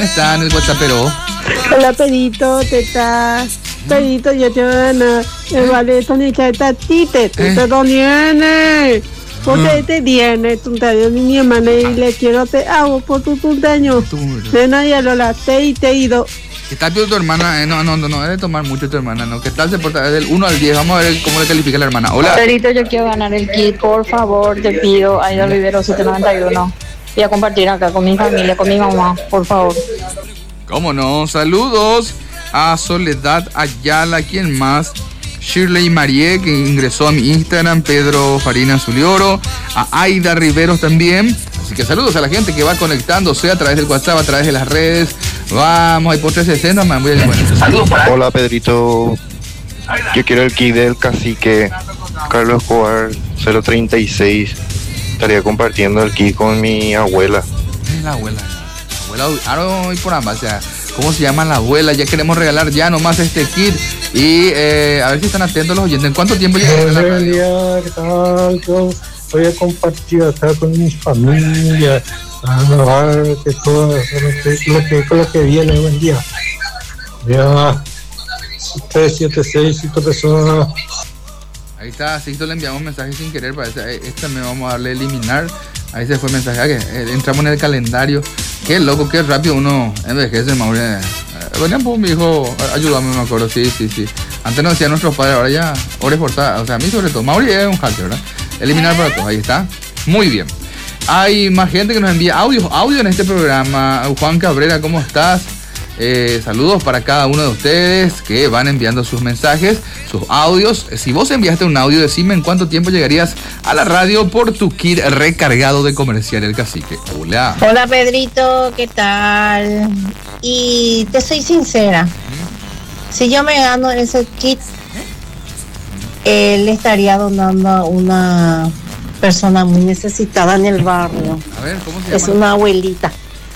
Está en el WhatsApp, pero... Hola, Pedrito, teta. Pedrito, yo te van vale, Tony, que está tite, tú no viene. Porque te viene, tu mi hermana, y le quiero te hago por tu cumpleaños. De nadie lo la te y te ido. ¿Qué tal tu hermana? No, debe tomar mucho tu hermana, ¿no? ¿Qué tal se porta? Del 1 al 10, vamos a ver cómo le califica la hermana. Hola. Pedrito, yo quiero ganar el kit, por favor, te pido. Aida Rivero 791. Voy a compartir acá con mi familia, con mi mamá, por favor. ¿Cómo no? Saludos a Soledad Ayala, ¿quién más? Shirley Marie, que ingresó a mi Instagram, Pedro Farina Zulioro, a Aida Riveros también. Así que saludos a la gente que va conectándose a través del WhatsApp, a través de las redes. Vamos, hay por 360, man. Bueno, saludos para... Hola, Pedrito. Yo quiero el kit del cacique Carlos Escobar 036. Estaría compartiendo el kit con mi abuela. La abuela, ahora voy por ambas, o sea, ¿cómo se llama la abuela? Ya queremos regalar ya nomás este kit y a ver si están atentos los oyentes. ¿En cuánto tiempo llega a la radio? ¿Qué tal? Yo voy a compartir acá con mi familia, a ver que todo lo que viene, buen día. Ya, 376, 5 personas. Ahí está, Sixto, le enviamos mensaje sin querer, parece, esta me vamos a darle eliminar. Ahí se fue el mensaje, entramos en el calendario. Qué loco, qué rápido uno envejece, Mauri. Venían pues mi hijo, ayúdame, me acuerdo, sí. Antes nos decían nuestros padres, ahora ya, hora forzada, o sea, a mí sobre todo. Mauri es un hacker, ¿verdad? Eliminar para todos, ahí está. Muy bien. Hay más gente que nos envía audio en este programa. Juan Cabrera, ¿cómo estás? Saludos para cada uno de ustedes que van enviando sus mensajes, sus audios. Si vos enviaste un audio, decime en cuánto tiempo llegarías a la radio por tu kit recargado de Comercial El Cacique. Hola. Hola, Pedrito, ¿qué tal? Y te soy sincera, si yo me gano ese kit, le estaría donando a una persona muy necesitada en el barrio. A ver, ¿cómo se llama? Es una abuelita.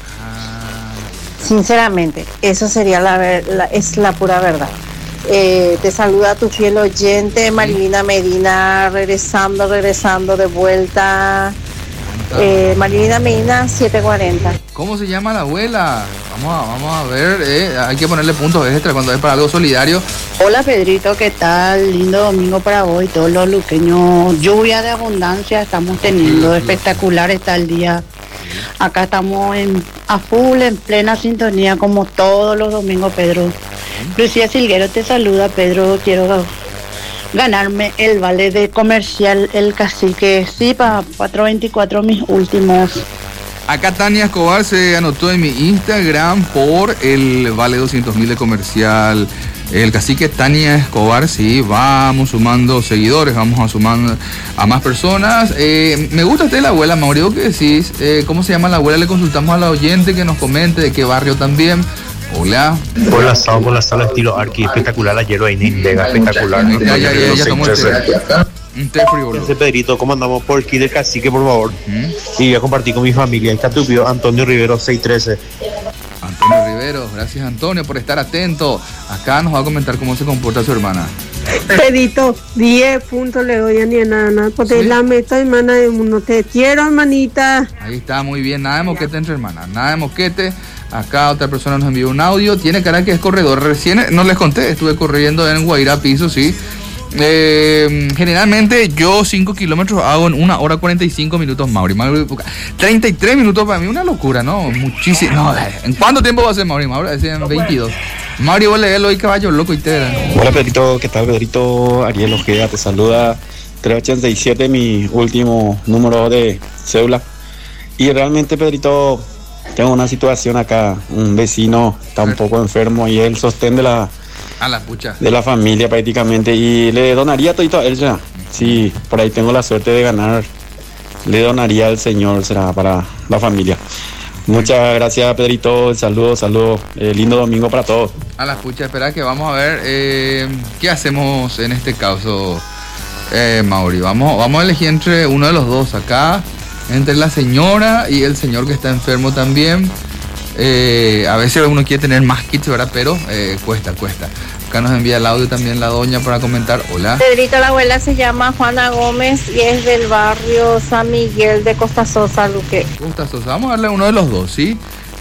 Sinceramente, eso sería es la pura verdad. Te saluda tu fiel oyente, Marilina Medina, regresando de vuelta. Marilina Medina, 740. ¿Cómo se llama la abuela? Vamos a ver, hay que ponerle puntos extra cuando es para algo solidario. Hola, Pedrito, ¿qué tal? Lindo domingo para hoy, todos los luqueños. Lluvia de abundancia estamos teniendo, espectacular está el día. Acá estamos a full, en plena sintonía, como todos los domingos, Pedro. Lucía Silguero te saluda, Pedro. Quiero ganarme el vale de Comercial El Cacique. Sí, para 424 mis últimos. Acá Tania Escobar se anotó en mi Instagram por el vale 200.000 de Comercial El Cacique. Tania Escobar, sí, vamos sumando seguidores, vamos a sumar a más personas. Me gusta usted la abuela, Mauricio, ¿qué decís? ¿Cómo se llama la abuela? Le consultamos a la oyente que nos comente de qué barrio también. Hola. Por la sala estilo Arqui, espectacular ayer, Vega, espectacular. Ya estamos Pedrito, ¿cómo andamos? Por el kit del Cacique, por favor. Y voy a compartir con mi familia. Ahí está tu tío Antonio Rivero, 613. Antonio Rivero, gracias Antonio por estar atento. Acá nos va a comentar cómo se comporta su hermana. Pedito, 10 puntos le doy a mi hermana, porque ¿sí? La meta hermana del mundo. Te quiero, hermanita. Ahí está, muy bien, nada de moquete entre hermanas, nada de moquete. Acá otra persona nos envió un audio, tiene cara que es corredor. Recién, no les conté, estuve corriendo en Guairá Piso, sí. Generalmente yo 5 kilómetros hago en 1 hora 45 minutos, Mauri. 33 minutos para mí, una locura, ¿no? Muchísimo. No, ¿en cuánto tiempo va a ser, Mauri? Mauri, en 22. Mauri, vos leerlo hoy, caballo loco y te... Hola, Pedrito, ¿qué tal, Pedrito? Ariel Ojeda te saluda. 387, mi último número de cédula. Y realmente, Pedrito, tengo una situación acá. Un vecino está un poco enfermo y él sostén de la familia prácticamente, y le donaría todito a él, será. Sí, por ahí tengo la suerte de ganar, le donaría al señor, será, para la familia. Muchas gracias, Pedrito. Saludos. Lindo domingo para todos. A la pucha, espera que vamos a ver qué hacemos en este caso, Mauri. Vamos a elegir entre uno de los dos acá, entre la señora y el señor que está enfermo también. A veces uno quiere tener más kits, ¿verdad? Pero cuesta. Acá nos envía el audio también la doña para comentar. Hola. Pedrito, la abuela se llama Juana Gómez y es del barrio San Miguel de Costa Sosa, Luque. Costa Sosa, vamos a darle uno de los dos, ¿sí?